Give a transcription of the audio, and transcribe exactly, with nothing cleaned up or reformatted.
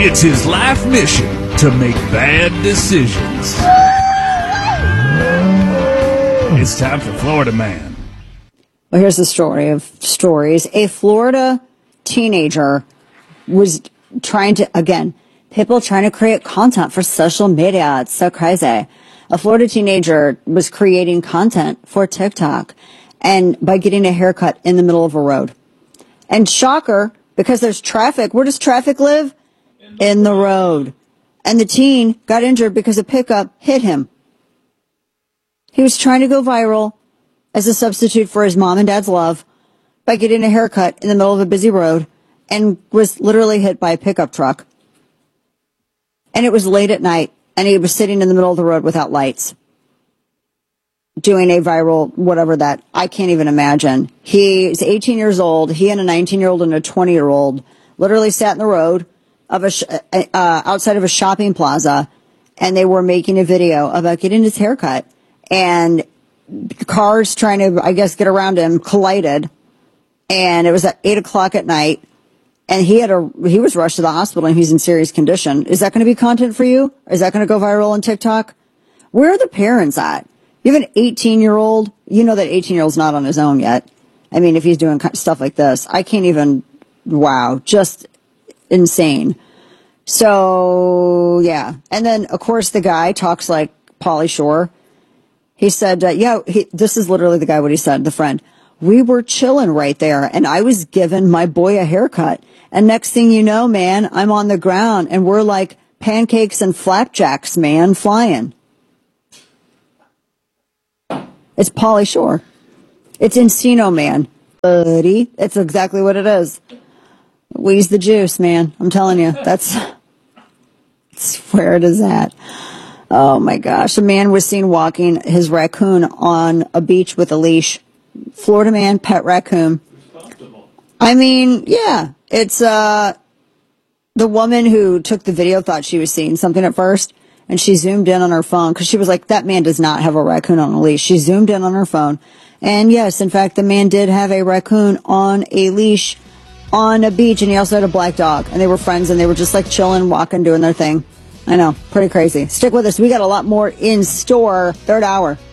It's his life mission to make bad decisions. It's time for Florida Man. Well, here's the story of stories. A Florida teenager was trying to, again, people trying to create content for social media. It's so crazy. A Florida teenager was creating content for TikTok and by getting a haircut in the middle of a road. And shocker, because there's traffic. Where does traffic live? In the road. And the teen got injured because a pickup hit him. He was trying to go viral as a substitute for his mom and dad's love by getting a haircut in the middle of a busy road and was literally hit by a pickup truck. And it was late at night, and he was sitting in the middle of the road without lights, doing a viral, whatever that, I can't even imagine. He's eighteen years old. He and a nineteen-year-old and a twenty-year-old literally sat in the road of a sh- uh, outside of a shopping plaza, and they were making a video about getting his haircut. And cars trying to, I guess, get around him collided, and it was at eight o'clock at night, and he had a he was rushed to the hospital, and he's in serious condition. Is that going to be content for you? Is that going to go viral on TikTok? Where are the parents at? You have an eighteen-year-old. You know that eighteen-year-old's not on his own yet. I mean, if he's doing stuff like this, I can't even. Wow, just insane. So yeah, and then of course the guy talks like Pauly Shore. He said, uh, yeah, he, this is literally the guy, what he said, the friend. We were chilling right there, and I was giving my boy a haircut. And next thing you know, man, I'm on the ground, and we're like pancakes and flapjacks, man, flying. It's Pauly Shore. It's Encino Man. Buddy, it's exactly what it is. We's the juice, man. I'm telling you, that's, that's where it is at. Oh, my gosh. A man was seen walking his raccoon on a beach with a leash. Florida man, pet raccoon. I mean, yeah. It's uh, the woman who took the video thought she was seeing something at first, and she zoomed in on her phone because she was like, that man does not have a raccoon on a leash. She zoomed in on her phone. And, yes, in fact, the man did have a raccoon on a leash on a beach, and he also had a black dog. And they were friends, and they were just, like, chilling, walking, doing their thing. I know, pretty crazy. Stick with us. We got a lot more in store. Third hour.